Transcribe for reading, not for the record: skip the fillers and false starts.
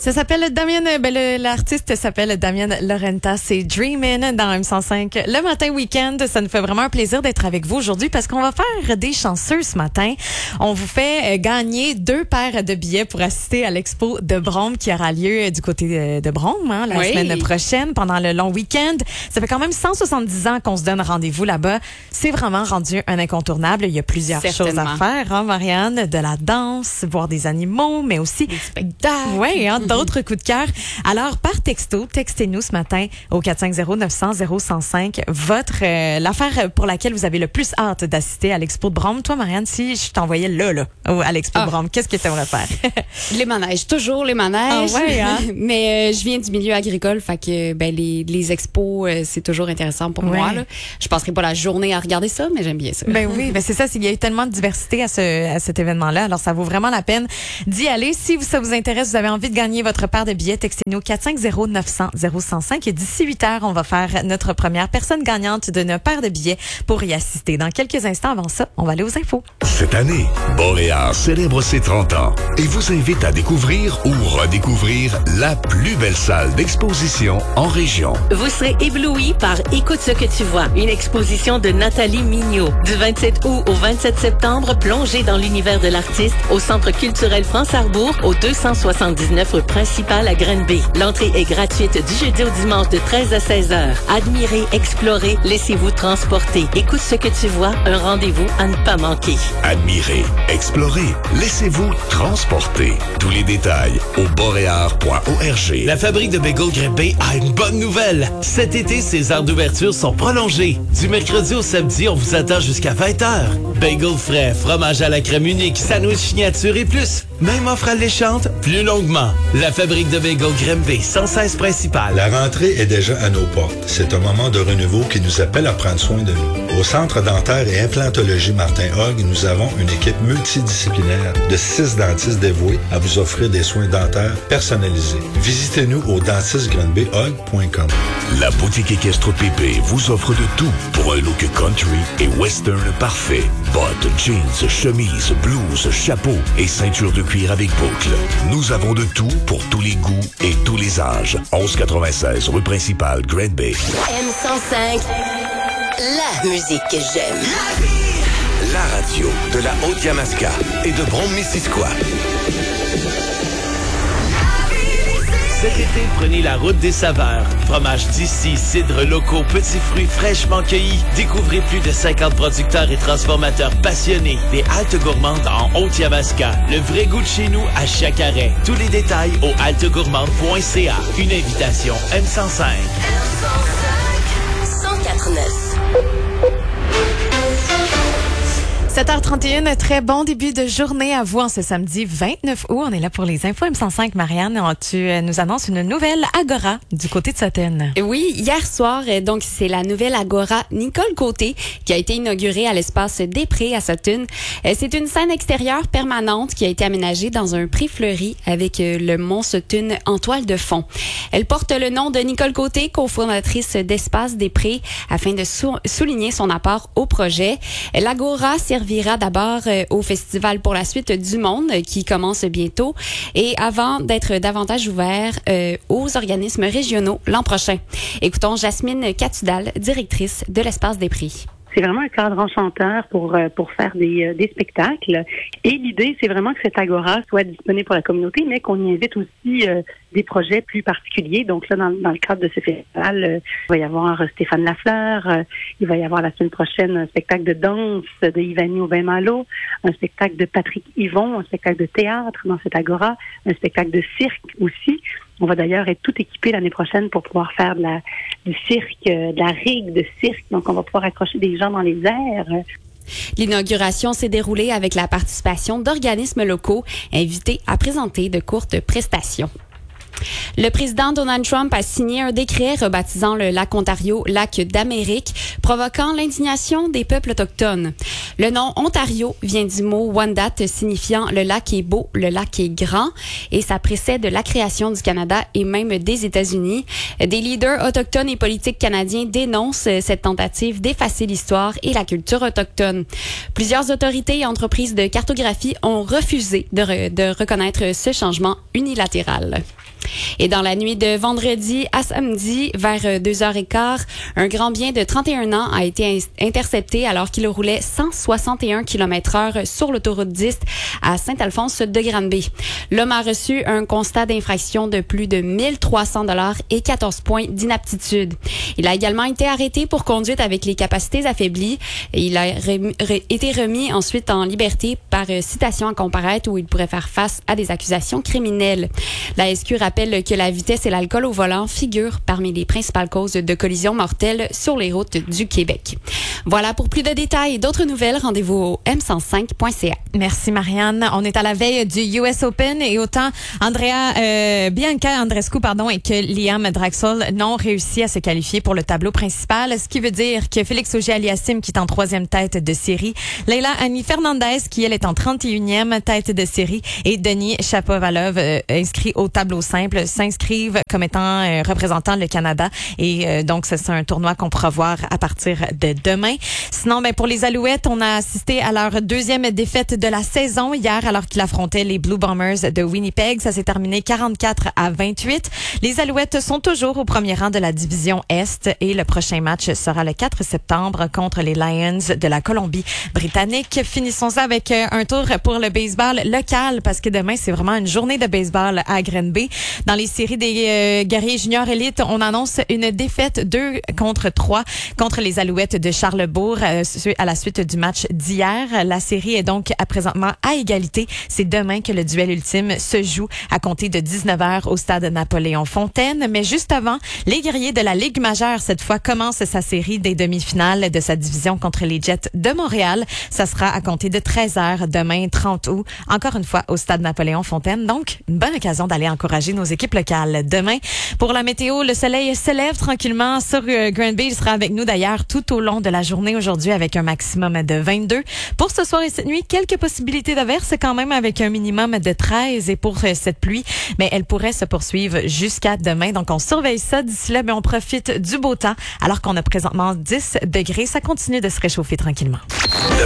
Ça s'appelle Damien, l'artiste s'appelle Damien Laurenta, c'est Dreamin' dans M105. Le matin week-end, ça nous fait vraiment un plaisir d'être avec vous aujourd'hui parce qu'on va faire des chanceux ce matin. On vous fait gagner 2 paires de billets pour assister à l'expo de Brome qui aura lieu du côté de Brome la semaine prochaine pendant le long week-end. Ça fait quand même 170 ans qu'on se donne rendez-vous là-bas. C'est vraiment rendu un incontournable. Il y a plusieurs choses à faire, hein, Marianne, de la danse, voir des animaux, mais aussi d'autres coups de cœur. Alors, par texto, textez-nous ce matin au 450-900-0105 l'affaire pour laquelle vous avez le plus hâte d'assister à l'Expo de Brome. Toi, Marianne, si je t'envoyais à l'Expo de Brome, qu'est-ce que tu aimerais faire? Les manèges, toujours les manèges. Ah ouais, hein? Mais je viens du milieu agricole, fait que les expos, c'est toujours intéressant pour moi. Là. Je passerai pas la journée à regarder ça, mais j'aime bien ça. Ben oui, c'est ça, il y a eu tellement de diversité à cet événement-là, alors ça vaut vraiment la peine d'y aller. Si ça vous intéresse, vous avez envie de gagner votre paire de billets, textez-nous 450-900-0105 et d'ici 8h, on va faire notre première personne gagnante d'une paire de billets pour y assister. Dans quelques instants, avant ça, on va aller aux infos. Cette année, Boréal célèbre ses 30 ans et vous invite à découvrir ou redécouvrir la plus belle salle d'exposition en région. Vous serez ébloui par Écoute ce que tu vois, une exposition de Nathalie Mignot. Du 27 août au 27 septembre, plongez dans l'univers de l'artiste au Centre culturel France-Arbour, au 279 rue principale à Grenby. L'entrée est gratuite du jeudi au dimanche de 13 à 16 heures. Admirez, explorez, laissez-vous transporter. Écoute ce que tu vois, un rendez-vous à ne pas manquer. Admirez, explorez, laissez-vous transporter. Tous les détails au boréal.org. La fabrique de bagels Grimby a une bonne nouvelle. Cet été, ses heures d'ouverture sont prolongées. Du mercredi au samedi, on vous attend jusqu'à 20h. Bagels frais, fromage à la crème unique, sandwich signature et plus. Même offre alléchante, plus longuement. La fabrique de bagels Grimby, 116 principale. La rentrée est déjà à nos portes. C'est un moment de renouveau qui nous appelle à prendre soin de nous. Au Centre dentaire et implantologie Martin Hogg, nous avons une équipe multidisciplinaire de 6 dentistes dévoués à vous offrir des soins dentaires personnalisés. Visitez-nous au dentistegranbyhogg.com. La boutique équestre Pépé vous offre de tout pour un look country et western parfait. Bottes, jeans, chemises, blouses, chapeaux et ceinture de cuir avec boucle. Nous avons de tout pour tous les goûts et tous les âges. 1196 rue principale, Granby. M105, la musique que j'aime. La radio de la Haute-Yamaska et de Brome-Missisquoi. Cet été, prenez la route des saveurs. Fromage d'ici, cidres locaux, petits fruits fraîchement cueillis. Découvrez plus de 50 producteurs et transformateurs passionnés. Des haltes gourmandes en Haute-Yamaska. Le vrai goût de chez nous à chaque arrêt. Tous les détails au haltegourmande.ca. Une invitation M105. 104.9. 7h31, très bon début de journée à vous en ce samedi 29 août. On est là pour les infos M105. Marianne, tu nous annonces une nouvelle Agora du côté de Sutton. Oui, hier soir, donc c'est la nouvelle Agora Nicole Côté qui a été inaugurée à l'espace des Prés à Sutton. C'est une scène extérieure permanente qui a été aménagée dans un pré fleuri avec le mont Sutton en toile de fond. Elle porte le nom de Nicole Côté, cofondatrice d'Espace des Prés, afin de souligner son apport au projet. L'Agora servira d'abord au Festival pour la suite du monde qui commence bientôt et avant d'être davantage ouvert aux organismes régionaux l'an prochain. Écoutons Jasmine Catudal, directrice de l'Espace des Prix. C'est vraiment un cadre enchanteur pour faire des spectacles. Et l'idée, c'est vraiment que cette agora soit disponible pour la communauté, mais qu'on y invite aussi des projets plus particuliers. Donc là, dans le cadre de ce festival, il va y avoir Stéphane Lafleur, il va y avoir la semaine prochaine un spectacle de danse de Ivani Aubin-Malo, un spectacle de Patrick Yvon, un spectacle de théâtre dans cette agora, un spectacle de cirque aussi. On va d'ailleurs être tout équipé l'année prochaine pour pouvoir faire du cirque, de la rigue de cirque. Donc, on va pouvoir accrocher des gens dans les airs. L'inauguration s'est déroulée avec la participation d'organismes locaux invités à présenter de courtes prestations. Le président Donald Trump a signé un décret rebaptisant le lac Ontario lac d'Amérique, provoquant l'indignation des peuples autochtones. Le nom Ontario vient du mot Wendat, signifiant le lac est beau, le lac est grand, et ça précède la création du Canada et même des États-Unis. Des leaders autochtones et politiques canadiens dénoncent cette tentative d'effacer l'histoire et la culture autochtone. Plusieurs autorités et entreprises de cartographie ont refusé de reconnaître ce changement unilatéral. Et dans la nuit de vendredi à samedi, vers 2h15, un grand bien de 31 ans a été intercepté alors qu'il roulait 161 km/h sur l'autoroute 10 à Saint-Alphonse-de-Granby. L'homme a reçu un constat d'infraction de plus de 1300 $ et 14 points d'inaptitude. Il a également été arrêté pour conduite avec les capacités affaiblies. Et il a été remis ensuite en liberté par citation à comparaître où il pourrait faire face à des accusations criminelles. La SQ rappelle que la vitesse et l'alcool au volant figurent parmi les principales causes de collisions mortelles sur les routes du Québec. Voilà, pour plus de détails et d'autres nouvelles, rendez-vous au m105.ca. Merci Marianne. On est à la veille du US Open et autant Bianca Andreescu et que Liam Draxl n'ont réussi à se qualifier pour le tableau principal, ce qui veut dire que Félix Auger-Aliassime qui est en 3e tête de série, Leila Annie Fernandez qui elle est en 31e tête de série et Denis Shapovalov inscrit au tableau simple s'inscrivent comme étant représentant le Canada et donc c'est un tournoi qu'on pourra voir à partir de demain. Sinon, pour les Alouettes, on a assisté à leur 2e défaite de la saison hier alors qu'ils affrontaient les Blue Bombers de Winnipeg. Ça s'est terminé 44-28. Les Alouettes sont toujours au premier rang de la division Est et le prochain match sera le 4 septembre contre les Lions de la Colombie-Britannique. Finissons ça avec un tour pour le baseball local parce que demain, c'est vraiment une journée de baseball à Granby. Dans les séries des guerriers juniors élites, on annonce une défaite 2-3 contre les Alouettes de Charlesbourg à la suite du match d'hier. La série est donc présentement à égalité. C'est demain que le duel ultime se joue à compter de 19h au stade Napoléon-Fontaine. Mais juste avant, les guerriers de la Ligue majeure, cette fois, commencent sa série des demi-finales de sa division contre les Jets de Montréal. Ça sera à compter de 13h demain, 30 août, encore une fois au stade Napoléon-Fontaine. Donc, une bonne occasion d'aller encourager nos équipes locales. Demain, pour la météo, le soleil se lève tranquillement sur Granby. Il sera avec nous d'ailleurs tout au long de la journée aujourd'hui avec un maximum de 22. Pour ce soir et cette nuit, quelques possibilités d'averses quand même avec un minimum de 13. Et pour cette pluie, mais elle pourrait se poursuivre jusqu'à demain. Donc, on surveille ça. D'ici là, on profite du beau temps alors qu'on a présentement 10 degrés. Ça continue de se réchauffer tranquillement. Le